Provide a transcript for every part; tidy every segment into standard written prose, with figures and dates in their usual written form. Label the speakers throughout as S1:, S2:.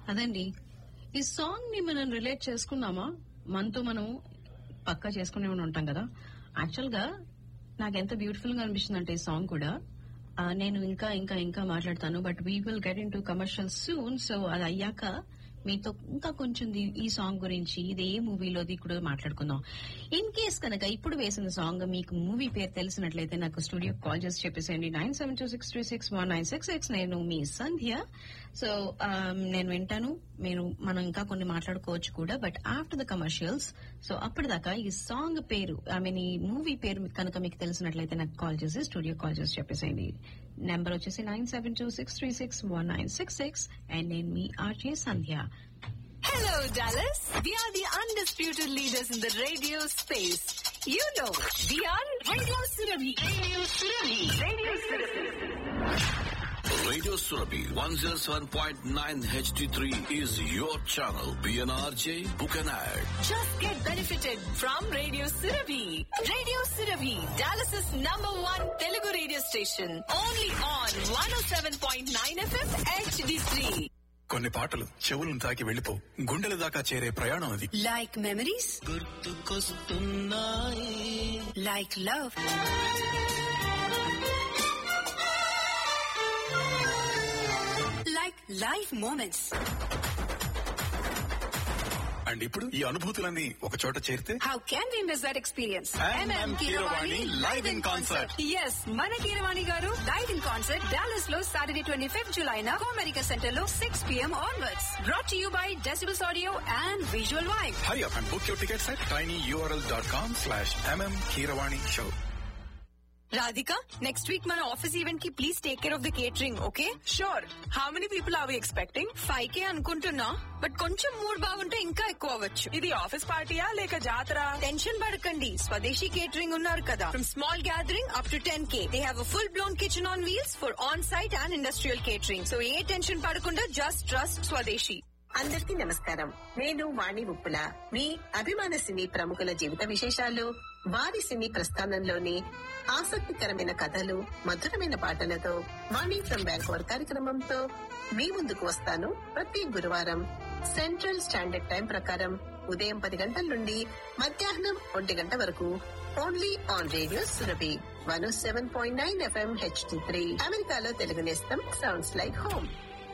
S1: అదండి ఈ సాంగ్ ని మనం రిలేట్ చేసుకున్నామా, మనతో మనం పక్కా చేసుకునే ఉంటాం కదా. యాక్చువల్ గా నాకు ఎంత బ్యూటిఫుల్ గా అనిపిస్తుంది అంటే ఈ సాంగ్ కూడా. నేను ఇంకా ఇంకా ఇంకా మాట్లాడతాను, but we will get in to commercial soon. So అది అయ్యాక మీతో ఇంకా కొంచెం ఈ సాంగ్ గురించి, ఇది ఏ మూవీలోది కూడా మాట్లాడుకుందాం. ఇన్ కేస్ కనుక ఇప్పుడు వేసిన సాంగ్ మీకు మూవీ పేరు తెలిసినట్లయితే నాకు స్టూడియో కాల్ చేసి చెప్పేసేయండి. 9726361966. నేను మీ సంధ్య. సో నేను వింటాను, మనం ఇంకా కొన్ని మాట్లాడుకోవచ్చు కూడా, but after the commercials. So అప్పటిదాకా ఈ సాంగ్ పేరు, ఈ మూవీ పేరు కనుక మీకు తెలిసినట్లయితే నాకు కాల్ చేసి స్టూడియో కాల్ చేసి చెప్పేసేయండి. నెంబర్ వచ్చేసి 9726361966. అండ్ నేను మీ RJ Sandhya.
S2: Hello, Dallas. We are the undisputed leaders in the radio space. You know, we are Radio Surabhi. Radio Surabhi. Radio Surabhi.
S3: Radio Surabhi 107.9 HD3 is your channel. PNRJ, book an ad.
S2: Just get benefited from Radio Surabhi. Radio Surabhi, Dallas's #1 Telugu radio station. Only on 107.9 FM HD3.
S4: కొన్ని పాటలు చెవులను తాకి వెళ్లిపో, గుండెల దాకా చేరే ప్రయాణం అది.
S2: Like memories,
S3: గుర్తుకొస్తున్నాయి,
S2: like love, like life moments.
S4: And ఇప్పుడు ఈ అనుభూతులన్నీ ఒక చోట చేరితే
S2: How can we miss that experience?
S4: MM Keeravani live in concert.
S2: Yes, మన కీరవాణి గారు లైవ్ ఇన్ కాన్సర్ట్ డాలస్ లో Saturday 25th July నా అమెరికా సెంటర్ లో 6 PM onwards. Brought to you by Decibels Audio and Visual Vibe.
S4: Hurry up and book your tickets at tinyurl.com/MM Keeravani show.
S2: Radhika, next week మన office event కి please take care of the catering, okay? Sure. How many people are we expecting? 5K అనుకుంటున్నా, but కొంచెం mood బాగుంటే ఇంకా ఎక్కువ అవ్వచ్చు. ఇది office పార్టీయా లేక జాతర? టెన్షన్ పడకండి, స్వదేశీ కేటరింగ్ ఉన్నారు కదా. From small gathering up to 10K. They have a full blown kitchen on wheels for on-site and industrial catering. So A tension పడకుండా just trust స్వదేశీ.
S5: అందరికీ నమస్కారం. నేను వాణి ఉప్పుల. మీ అభిమాన సినీ ప్రముఖుల జీవిత విశేషాలు, వారి సినీ ప్రస్థానంలోని ఆసక్తికరమైన కథలు, మధురమైన పాటలతో వాణి ఫ్రమ్ బ్యాంకోర్ కార్యక్రమంతో మీ ముందుకు వస్తాను. ప్రతి గురువారం సెంట్రల్ స్టాండర్డ్ టైం ప్రకారం ఉదయం 10 గంటల నుండి మధ్యాహ్నం 1 గంట వరకు. Only on radio Surabhi 107.9 FM HD3. అమెరికాలో తెలుగు నేస్తం సౌండ్స్ లైక్ హోమ్.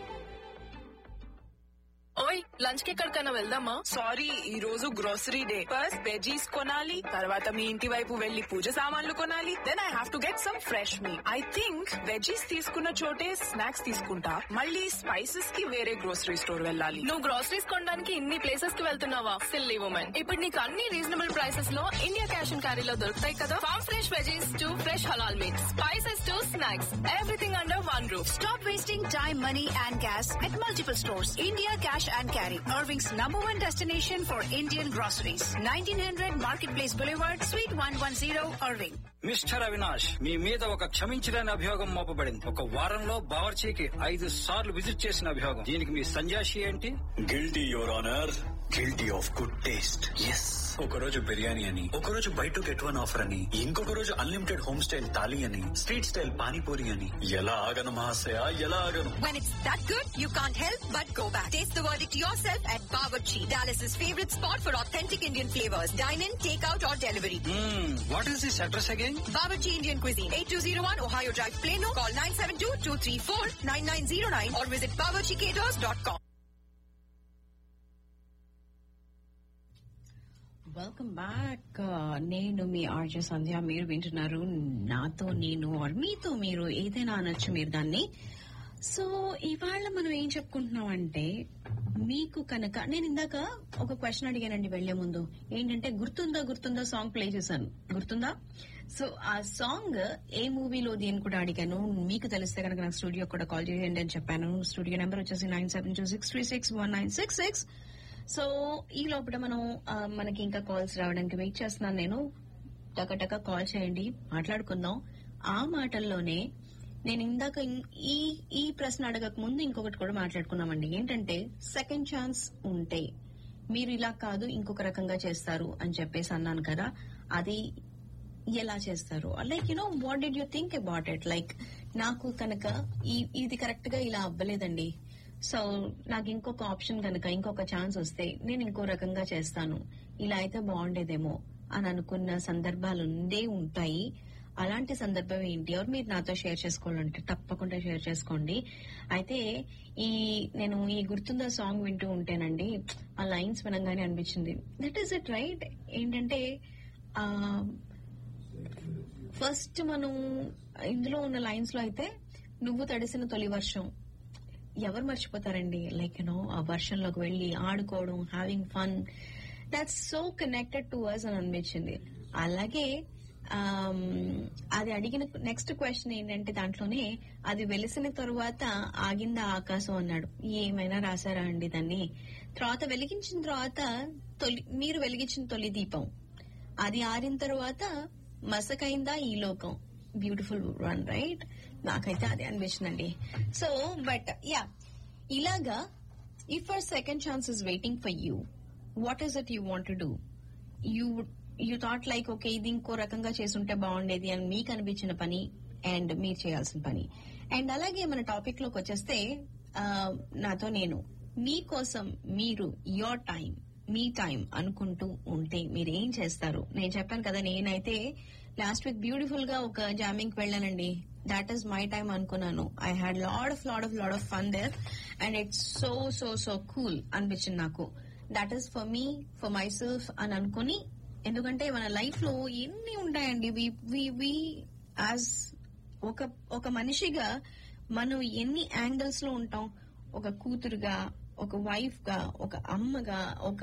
S6: ఓయ్, లంచ్ కి ఎక్కడికైనా వెళ్దామా? సారీ, ఈ రోజు గ్రోసరీ డే. ఫస్ట్ వెజీస్ కొనాలి, తర్వాత మీ ఇంటి వైపు వెళ్లి పూజ సామాన్లు కొనాలి. Then I have to get some fresh meet. I think veggies తీసుకున్న చోటే స్నాక్స్ తీసుకుంటా, మళ్ళీ స్పైసెస్ కి వేరే గ్రోసరీ స్టోర్ వెళ్ళాలి. నువ్వు గ్రోసరీస్ కొనడానికి ఇన్ని ప్లేసెస్ కి వెళ్తున్నావా? Silly women. ఇప్పుడు నీకు అన్ని రీజనబుల్ ప్రైసెస్ లో ఇండియా క్యాష్ అండ్ క్యారీలో దొరుకుతాయి కదా. Form fresh veggies to fresh halal meet, spices to snacks, everything under one roof.
S2: Stop wasting time, money and gas at multiple stores. India Cash and Carry, Irving's #1 destination for Indian groceries. 1900 Marketplace Boulevard, Suite 110, Irving.
S7: Mister Avinash, మీ మీద ఒక క్షమించలేని అభియోగం మోపబడింది. ఒక వారంలో బావర్చీకి 5 సార్లు visit చేసిన అభియోగం. దీనికి మీ సంజాషి ఏంటి?
S8: Guilty your honour, guilty of good taste. Yes, ఒక రోజు బిర్యానీ అని, ఒక రోజు by to get one offer అని, ఇంకొక రోజు అన్లిమిటెడ్ హోమ్ స్టైల్ థాలీ అని, స్ట్రీట్ స్టైల్ పానీపూరి అని. ఎలా ఆగను మహాశయ, ఎలా ఆగను?
S2: When it's that good, you can't help but go back. Taste the verdict yourself at Bawarchi, Dallas's favorite spot for authentic Indian flavors. Dine in, take out or delivery.
S7: What is this address again?
S2: Bawarchi Indian Cuisine, 8201 Ohio Drive, Plano. Call 972-234-9909 or visit bawarchicaters.com.
S1: Welcome back. నేను మీ RJ సంధ్య. మీరు వింటున్నారు నాతో నేను, are మీతో మీరు, ఏదైనా అనొచ్చు మీరు దాన్ని. సో ఇవాళ మనం ఏం చెప్పుకుంటున్నాం అంటే, మీకు కనుక నేను ఇందాక ఒక క్వశ్చన్ అడిగానండి వెళ్లే ముందు. ఏంటంటే గుర్తుందా సాంగ్ ప్లే చేశాను, గుర్తుందా? సో ఆ సాంగ్ ఏ మూవీలోది అని కూడా అడిగాను. మీకు తెలిస్తే కనుక నాకు స్టూడియో కూడా కాల్ చేయండి అని చెప్పాను. స్టూడియో నెంబర్ వచ్చేసి 9726361966. సో ఈ లోపల మనకి ఇంకా కాల్స్ రావడానికి వెయిట్ చేస్తున్నాను నేను. టక కాల్ చేయండి, మాట్లాడుకుందాం. ఆ మాటల్లోనే నేను ఇందాక ఈ ప్రశ్న అడగక ముందు ఇంకొకటి కూడా మాట్లాడుకున్నామండి. ఏంటంటే సెకండ్ ఛాన్స్ ఉంటే మీరు ఇలా కాదు ఇంకొక రకంగా చేస్తారు అని చెప్పేసి అన్నాను కదా. అది ఎలా చేస్తారు? Like what did you think about it? Like నాకు కనుక ఇది కరెక్ట్ గా ఇలా అవ్వలేదండి, సో నాకు ఇంకొక ఆప్షన్ కనుక ఇంకొక ఛాన్స్ వస్తే నేను ఇంకో రకంగా చేస్తాను, ఇలా అయితే బాగుండేదేమో అని అనుకున్న సందర్భాలు ఉండే ఉంటాయి. అలాంటి సందర్భం ఏంటి ఎవరు మీరు నాతో షేర్ చేసుకోవాలంటే తప్పకుండా షేర్ చేసుకోండి. అయితే నేను ఈ గుర్తుందా సాంగ్ వింటూ ఉంటేనండి ఆ లైన్స్ వినంగానే అనిపించింది దట్ ఈస్ ఇట్ రైట్. ఏంటంటే ఫస్ట్ మనం ఇందులో ఉన్న లైన్స్ లో అయితే నువ్వు తడిసిన తొలి వర్షం ఎవరు మర్చిపోతారండి? లైక్ ఆ వర్షంలోకి వెళ్లి ఆడుకోవడం, having fun, that's so connected to us అని అనిపించింది. అలాగే అది అడిగిన నెక్స్ట్ క్వశ్చన్ ఏంటంటే దాంట్లోనే అది వెలిసిన తరువాత ఆగిందా ఆకాశం అన్నాడు. ఏమైనా రాశారా అండి దాన్ని? తర్వాత వెలిగించిన తర్వాత మీరు వెలిగించిన తొలి దీపం అది ఆరిన తర్వాత మసకైందా ఈ లోకం. Beautiful one right. నాకైతే అదే అనిపించిందండి. సో బట్ ఇలాగా if hour second chance is waiting for you, what is it you want to do? You thought like okay ఇది ఇంకో రకంగా చేసుంటే బాగుండేది అని మీకు అనిపించిన పని అండ్ మీరు చేయాల్సిన పని. అండ్ అలాగే మన టాపిక్ లోకి వచ్చేస్తే నాతో నేను మీకోసం మీరు యోర్ టైం మీ టైం అనుకుంటూ ఉంటే మీరు ఏం చేస్తారు? నేను చెప్పాను కదా, నేనైతే లాస్ట్ వీక్ బ్యూటిఫుల్ గా ఒక జామింగ్ కి వెళ్ళానండి. దాట్ ఈస్ మై టైం అనుకున్నాను. I had lot of fun there and it's so so so cool అనిపించింది నాకు. That is for me, for my self అని అనుకుని. ఎందుకంటే మన లైఫ్ లో ఎన్ని ఉంటాయండి. యాజ్ ఒక మనిషిగా మనం ఎన్ని యాంగిల్స్ లో ఉంటాం. ఒక కూతురుగా, ఒక వైఫ్ గా, ఒక అమ్మగా, ఒక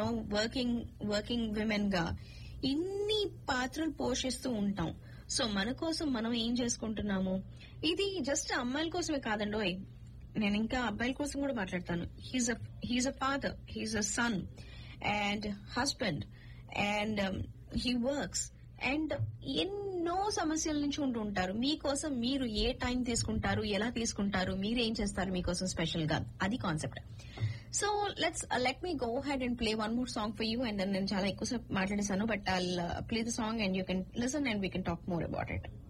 S1: వర్కింగ్ విమెన్ గా ఇన్ని పాత్రలు పోషిస్తూ ఉంటాం. సో మన కోసం మనం ఏం చేసుకుంటున్నాము? ఇది జస్ట్ అమ్మాయిల కోసమే కాదండి, నేను ఇంకా అబ్బాయిల కోసం కూడా మాట్లాడతాను. He's a father, he's a son and husband and he works and ఎన్నో సమస్యల నుంచి ఉంటూ ఉంటారు. మీకోసం మీరు ఏ టైం తీసుకుంటారు, ఎలా తీసుకుంటారు, మీరు ఏం చేస్తారు మీకోసం స్పెషల్ గా, అది concept. So let me go head and play one more song for you. And నేను చాలా ఎక్కువసేపు మాట్లాడేశాను, but I'll play the song and you can listen and we can talk more about it.